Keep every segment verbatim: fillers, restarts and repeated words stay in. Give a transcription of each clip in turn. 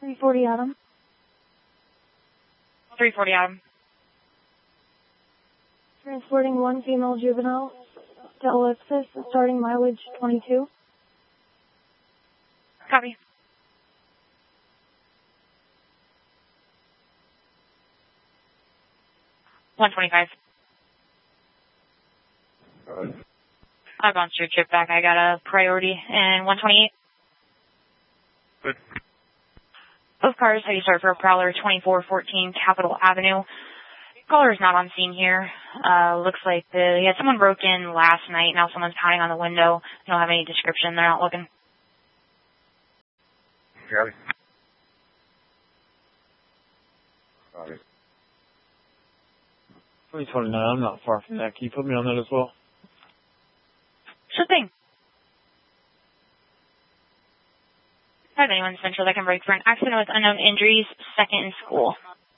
three forty Adam. three forty Adam. Transporting one female juvenile to Ellipsis, starting mileage twenty-two. Copy. one twenty-five. Alright. I've gone through trip back. I got a priority and one twenty-eight. Good. Both cars, how you start for a Prowler twenty-four fourteen Capitol Avenue. Caller is not on scene here. Uh, looks like the, he had someone broke in last night. Now someone's pounding on the window. They don't have any description. They're not looking. Copy. Copy. three twenty-nine, I'm not far from that. Can you put me on that as well? Sure thing. Have anyone central that can break for an accident with unknown injuries, second in school.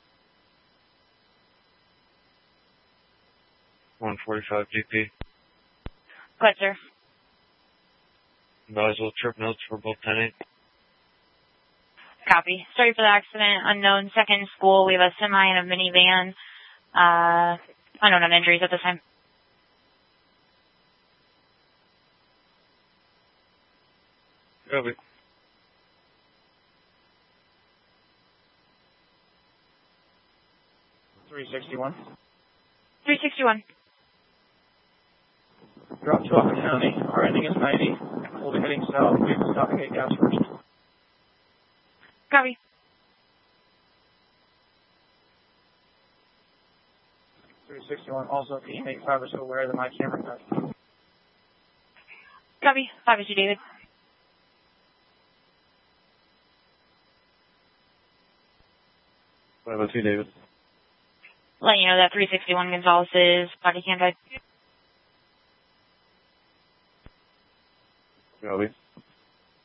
one forty-five G P. Go ahead, sir. Advisable trip notes for both ten eight. Copy. Sorry for the accident. Unknown, second in school. We have a semi and a minivan. Uh, unknown on injuries at this time. Copy. three sixty-one. three sixty-one. Drop to Upper County. Our ending is ninety. We'll be heading south. We will stop and get gas first. Copy. three sixty-one. Also, can you make five or so aware that my camera cut? Copy. five is you, David. five oh two David. Letting you know that three sixty-one Gonzalez is body cam died. Copy.